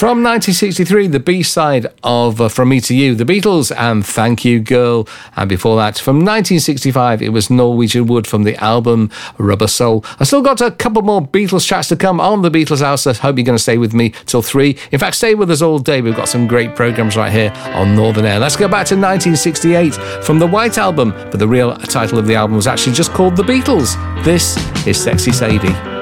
From 1963, the B-side of From Me to You, The Beatles and Thank You Girl. And before that, from 1965, it was Norwegian Wood from the album Rubber Soul. I still got a couple more Beatles tracks to come on the Beatles House. I hope you're going to stay with me till 3. In fact, stay with us all day. We've got some great programmes right here on Northern Air. Let's go back to 1968 from the White Album, but the real title of the album was actually just called The Beatles. This is Sexy Sadie.